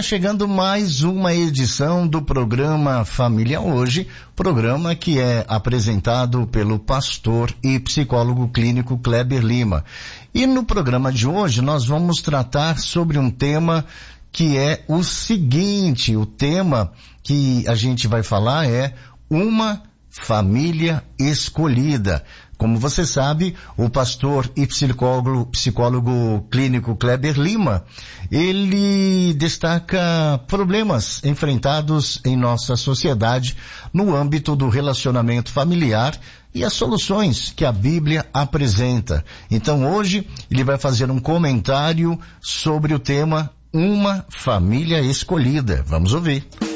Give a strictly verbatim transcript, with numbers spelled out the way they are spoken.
chegando mais uma edição do programa Família Hoje, programa que é apresentado pelo pastor e psicólogo clínico Kleber Lima. E no programa de hoje nós vamos tratar sobre um tema que é o seguinte, o tema que a gente vai falar é uma família escolhida. Como você sabe, o pastor e psicólogo, psicólogo clínico Kleber Lima, ele destaca problemas enfrentados em nossa sociedade no âmbito do relacionamento familiar e as soluções que a Bíblia apresenta. Então hoje ele vai fazer um comentário sobre o tema Uma Família Escolhida. Vamos ouvir.